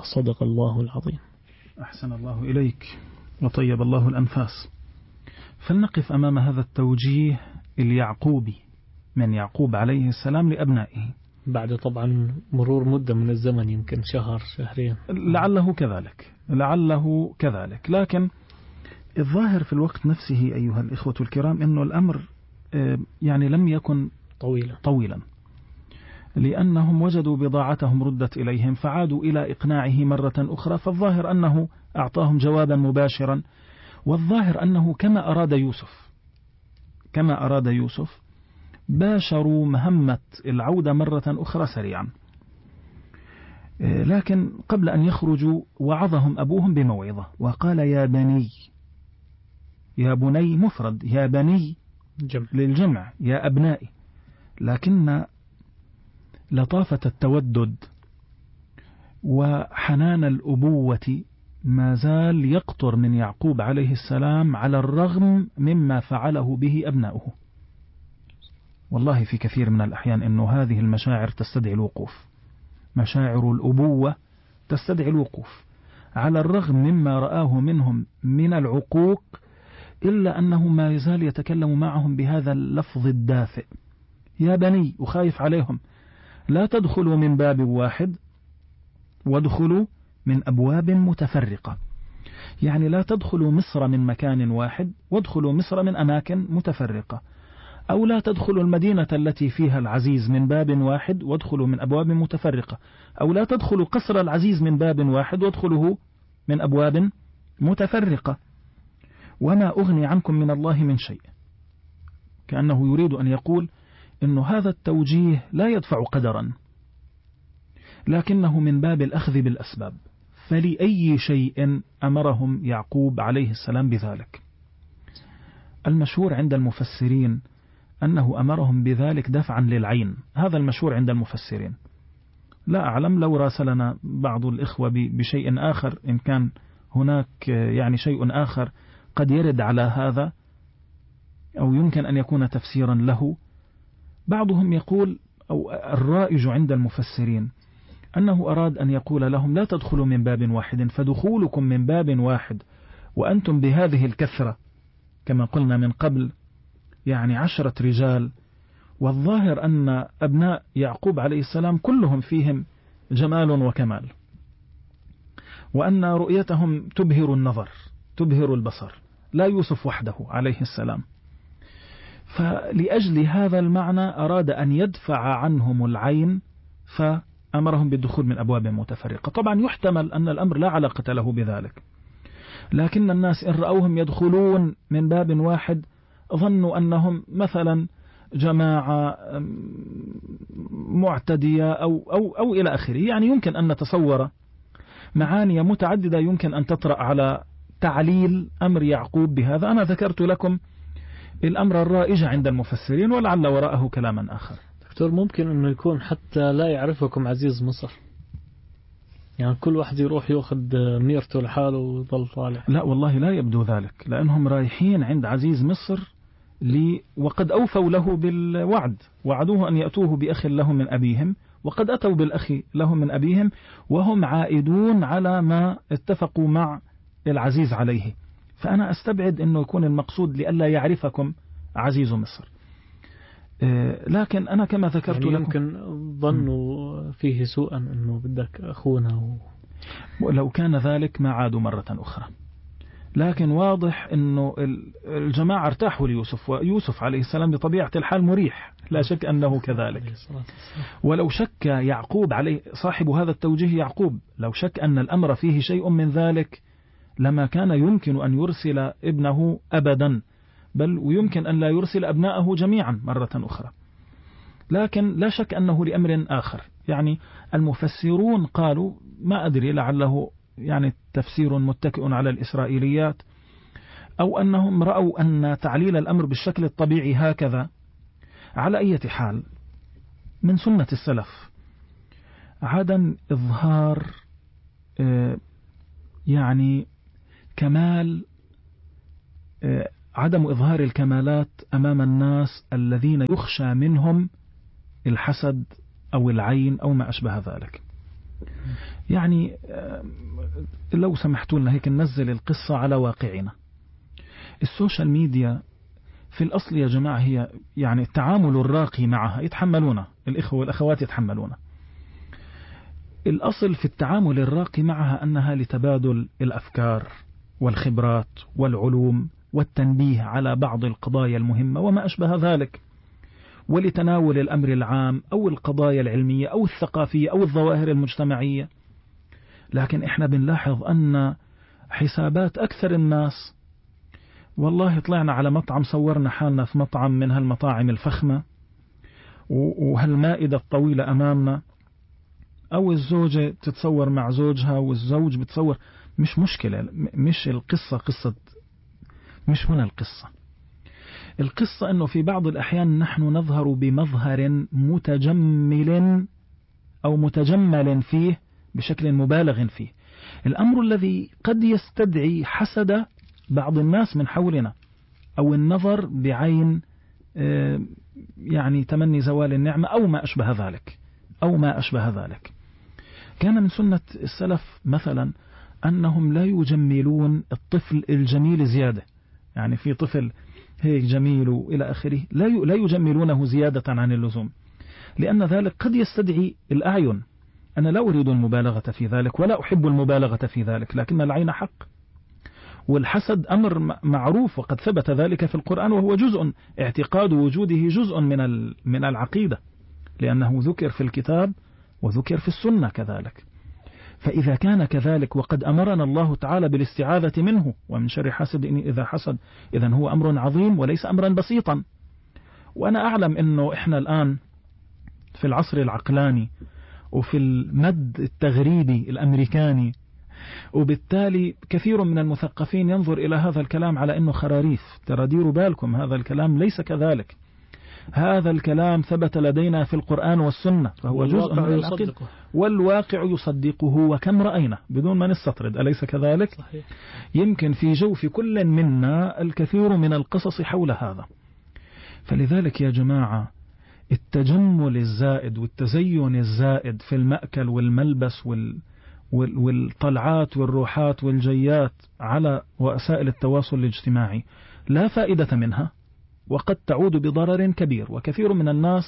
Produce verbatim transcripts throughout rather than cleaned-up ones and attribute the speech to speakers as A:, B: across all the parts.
A: صدق الله العظيم.
B: أحسن الله إليك وطيب الله الأنفاس. فلنقف أمام هذا التوجيه اليعقوبي من يعقوب عليه السلام لأبنائه
A: بعد طبعا مرور مدة من الزمن، يمكن شهر شهرين،
B: لعله كذلك لعله كذلك لكن الظاهر في الوقت نفسه أيها الإخوة الكرام أنه الأمر يعني لم يكن
A: طويلا
B: طويلا لأنهم وجدوا بضاعتهم ردت إليهم فعادوا إلى إقناعه مرة أخرى. فالظاهر أنه أعطاهم جوابا مباشرا، والظاهر أنه كما أراد يوسف كما أراد يوسف باشروا مهمة العودة مرة أخرى سريعا. لكن قبل أن يخرجوا وعظهم أبوهم بموعظة وقال يا بني. يا بني مفرد، يا بني
A: جمع
B: للجمع، يا أبنائي. لكن لطافة التودد وحنان الأبوة ما زال يقطر من يعقوب عليه السلام على الرغم مما فعله به أبناؤه. والله في كثير من الأحيان أنه هذه المشاعر تستدعي الوقوف، مشاعر الأبوة تستدعي الوقوف على الرغم مما رآه منهم من العقوق، إلا أنه ما يزال يتكلم معهم بهذا اللفظ الدافئ. يا بني، وخايف عليهم، لا تدخلوا من باب واحد وادخلوا من أبواب متفرقة. يعني لا تدخلوا مصر من مكان واحد وادخلوا مصر من أماكن متفرقة، أو لا تدخلوا المدينة التي فيها العزيز من باب واحد وادخلوا من أبواب متفرقة، أو لا تدخلوا قصر العزيز من باب واحد وادخلوه من أبواب متفرقة. وما أغني عنكم من الله من شيء. كأنه يريد أن يقول إنه هذا التوجيه لا يدفع قدرا، لكنه من باب الأخذ بالأسباب. فلأي شيء أمرهم يعقوب عليه السلام بذلك؟ المشهور عند المفسرين أنه أمرهم بذلك دفعا للعين، هذا المشهور عند المفسرين. لا أعلم، لو راسلنا بعض الإخوة بشيء آخر إن كان هناك يعني شيء آخر قد يرد على هذا أو يمكن أن يكون تفسيرا له. بعضهم يقول، أو الرائج عند المفسرين، أنه أراد أن يقول لهم لا تدخلوا من باب واحد، فدخولكم من باب واحد وأنتم بهذه الكثرة كما قلنا من قبل، يعني عشرة رجال، والظاهر أن أبناء يعقوب عليه السلام كلهم فيهم جمال وكمال، وأن رؤيتهم تبهر النظر تبهر البصر، لا يوسف وحده عليه السلام. فلأجل هذا المعنى أراد أن يدفع عنهم العين فأمرهم بالدخول من أبواب متفرقة. طبعا يحتمل أن الأمر لا علاقة له بذلك، لكن الناس إن رأوهم يدخلون من باب واحد ظنوا أنهم مثلا جماعة معتدية أو, أو, أو إلى آخره. يعني يمكن أن نتصور معاني متعددة يمكن أن تطرأ على تعليل أمر يعقوب بهذا. أنا ذكرت لكم الأمر الرائج عند المفسرين ولعل وراءه كلاما آخر.
A: دكتور، ممكن أنه يكون حتى لا يعرفكم عزيز مصر، يعني كل واحد يروح يأخذ ميرته لحاله ويضل طالع.
B: لا والله لا يبدو ذلك، لأنهم رايحين عند عزيز مصر لي وقد أوفوا له بالوعد، وعدوه أن يأتوه بأخ لهم من أبيهم، وقد أتوا بالأخ لهم من أبيهم، وهم عائدون على ما اتفقوا مع العزيز عليه. فأنا أستبعد أنه يكون المقصود لئلا يعرفكم عزيز مصر. لكن أنا كما ذكرت
A: يعني
B: لكم
A: يمكن ظنوا فيه سوءا أنه بدك أخونا و...
B: ولو كان ذلك ما عادوا مرة أخرى. لكن واضح أنه الجماعة ارتاحوا ليوسف، ويوسف عليه السلام بطبيعة الحال مريح، لا شك أنه كذلك. ولو شك يعقوب عليه صاحب هذا التوجيه يعقوب، لو شك أن الأمر فيه شيء من ذلك لما كان يمكن أن يرسل ابنه أبدا، بل ويمكن أن لا يرسل أبناءه جميعا مرة أخرى. لكن لا شك أنه لأمر آخر. يعني المفسرون قالوا، ما أدري لعله يعني تفسير متكئ على الإسرائيليات، أو أنهم رأوا أن تعليل الأمر بالشكل الطبيعي هكذا. على أي حال، من سنة السلف عدم إظهار يعني كمال عدم إظهار الكمالات أمام الناس الذين يخشى منهم الحسد أو العين أو ما أشبه ذلك. يعني لو سمحتوا لنا هيك ننزل القصة على واقعنا. السوشيال ميديا في الأصل يا جماعة هي يعني التعامل الراقي معها يتحملونه الإخوة والأخوات يتحملونه. الأصل في التعامل الراقي معها أنها لتبادل الأفكار والخبرات والعلوم والتنبيه على بعض القضايا المهمة وما أشبه ذلك، ولتناول الأمر العام أو القضايا العلمية أو الثقافية أو الظواهر المجتمعية. لكن إحنا بنلاحظ أن حسابات أكثر الناس، والله طلعنا على مطعم صورنا حالنا في مطعم من هالمطاعم الفخمة وهالمائدة الطويلة أمامنا، أو الزوجة تتصور مع زوجها والزوج بتصور. مش مشكلة، مش القصة قصة، مش هنا القصة. القصة أنه في بعض الأحيان نحن نظهر بمظهر متجمل أو متجمل فيه بشكل مبالغ فيه، الأمر الذي قد يستدعي حسد بعض الناس من حولنا أو النظر بعين يعني تمني زوال النعمة أو ما أشبه ذلك أو ما أشبه ذلك. كان من سنة السلف مثلا أنهم لا يجملون الطفل الجميل زيادة، يعني في طفل هيك جميل إلى آخره لا لا يجملونه زيادة عن اللزوم، لأن ذلك قد يستدعي الأعين. أنا لا أريد المبالغة في ذلك ولا أحب المبالغة في ذلك، لكن العين حق، والحسد أمر معروف وقد ثبت ذلك في القرآن، وهو جزء اعتقاد وجوده جزء من من العقيدة، لأنه ذكر في الكتاب وذكر في السنة كذلك. فإذا كان كذلك وقد أمرنا الله تعالى بالاستعاذة منه ومن شر حاسد إذا حسد، إذن هو أمر عظيم وليس أمرا بسيطا. وأنا أعلم أنه إحنا الآن في العصر العقلاني وفي المد التغريبي الأمريكاني، وبالتالي كثير من المثقفين ينظر إلى هذا الكلام على أنه خراريف. ترى ديروا بالكم، هذا الكلام ليس كذلك. هذا الكلام ثبت لدينا في القرآن والسنة، فهو جزء من العقيدة والواقع يصدقه، وكم رأينا بدون ما نستطرد، أليس كذلك؟
A: صحيح.
B: يمكن في جوف كل منا الكثير من القصص حول هذا. فلذلك يا جماعة التجمل الزائد والتزين الزائد في المأكل والملبس وال والطلعات والروحات والجيات على وسائل التواصل الاجتماعي لا فائدة منها، وقد تعود بضرر كبير. وكثير من الناس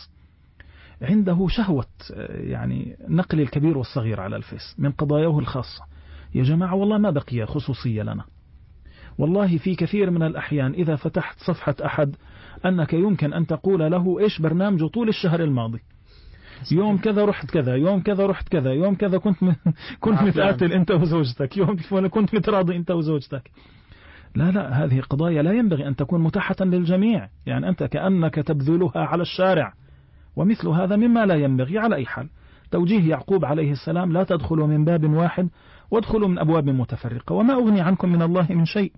B: عنده شهوة يعني نقل الكبير والصغير على الفيس من قضاياه الخاصة. يا جماعة والله ما بقي خصوصية لنا. والله في كثير من الأحيان إذا فتحت صفحة أحد أنك يمكن أن تقول له إيش برنامجه طول الشهر الماضي، يوم كذا رحت كذا، يوم كذا رحت كذا، يوم كذا كنت م... كنت متقاتل أنت وزوجتك، يوم كنت متراضي أنت وزوجتك. لا لا، هذه قضايا لا ينبغي أن تكون متاحة للجميع. يعني أنت كأنك تبذلها على الشارع، ومثل هذا مما لا ينبغي. على أي حال، توجيه يعقوب عليه السلام: لا تدخلوا من باب واحد وادخلوا من أبواب متفرقة وما أغني عنكم من الله من شيء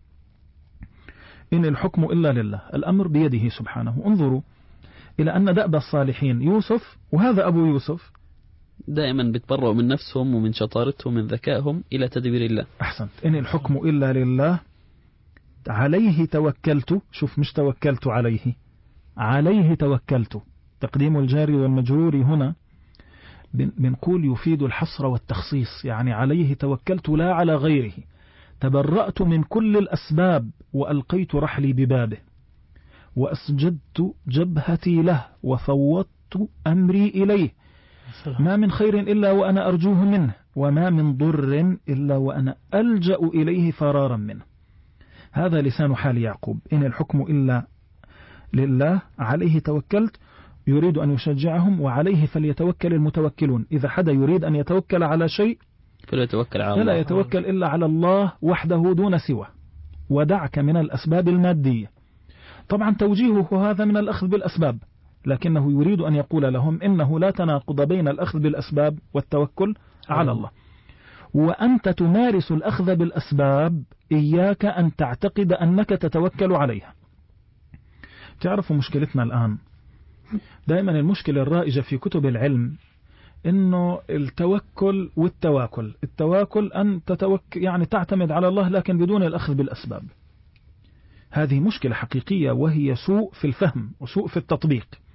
B: إن الحكم إلا لله، الأمر بيده سبحانه. انظروا إلى أن دأب الصالحين يوسف، وهذا أبو يوسف،
C: دائما بتبرؤوا من نفسهم ومن شطارتهم ومن ذكائهم إلى تدبير الله.
B: أحسنت. إن الحكم إلا لله، عليه توكلت. شوف، مش توكلت عليه، عليه توكلت. تقديم الجار والمجرور هنا بنقول يفيد الحصر والتخصيص، يعني عليه توكلت لا على غيره. تبرأت من كل الأسباب وألقيت رحلي ببابه، وأسجدت جبهتي له وفوضت أمري إليه. ما من خير إلا وأنا أرجوه منه، وما من ضر إلا وأنا ألجأ إليه فرارا منه. هذا لسان حال يعقوب. إن الحكم إلا لله، عليه توكلت. يريد أن يشجعهم: وعليه فليتوكل المتوكلون. إذا حدا يريد أن يتوكل على شيء
C: فلا يتوكل على
B: فلا
C: الله.
B: يتوكل إلا على الله وحده دون سوى، ودعك من الأسباب المادية. طبعا توجيهه هذا من الأخذ بالأسباب، لكنه يريد أن يقول لهم إنه لا تناقض بين الأخذ بالأسباب والتوكل على الله. وأنت تمارس الأخذ بالأسباب، إياك أن تعتقد أنك تتوكل عليها. تعرفوا مشكلتنا الآن، دائما المشكلة الرائجة في كتب العلم إنه التوكل والتواكل. التواكل أن تتوكل يعني تعتمد على الله لكن بدون الأخذ بالأسباب. هذه مشكلة حقيقية، وهي سوء في الفهم وسوء في التطبيق.